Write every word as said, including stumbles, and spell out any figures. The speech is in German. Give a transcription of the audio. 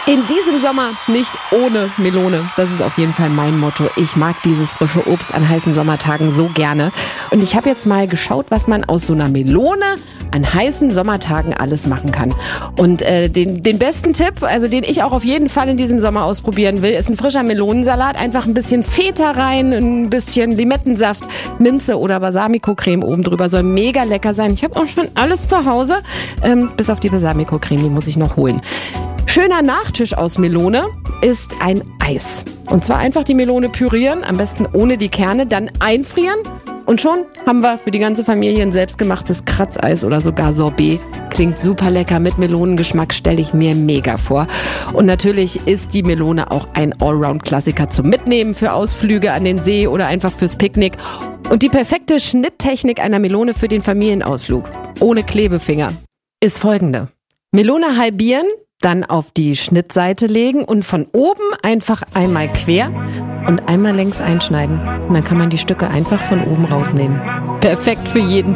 In diesem Sommer nicht ohne Melone. Das ist auf jeden Fall mein Motto. Ich mag dieses frische Obst an heißen Sommertagen so gerne. Und ich habe jetzt mal geschaut, was man aus so einer Melone an heißen Sommertagen alles machen kann. Und äh, den, den besten Tipp, also den ich auch auf jeden Fall in diesem Sommer ausprobieren will, ist ein frischer Melonensalat. Einfach ein bisschen Feta rein, ein bisschen Limettensaft, Minze oder Balsamico-Creme oben drüber. Soll mega lecker sein. Ich habe auch schon alles zu Hause, ähm, bis auf die Balsamico-Creme, die muss ich noch holen. Schöner Nachtisch aus Melone ist ein Eis. Und zwar einfach die Melone pürieren, am besten ohne die Kerne, dann einfrieren. Und schon haben wir für die ganze Familie ein selbstgemachtes Kratzeis oder sogar Sorbet. Klingt super lecker mit Melonengeschmack, stelle ich mir mega vor. Und natürlich ist die Melone auch ein Allround-Klassiker zum Mitnehmen für Ausflüge an den See oder einfach fürs Picknick. Und die perfekte Schnitttechnik einer Melone für den Familienausflug, ohne Klebefinger, ist folgende. Melone halbieren, dann auf die Schnittseite legen und von oben einfach einmal quer und einmal längs einschneiden. Und dann kann man die Stücke einfach von oben rausnehmen. Perfekt für jeden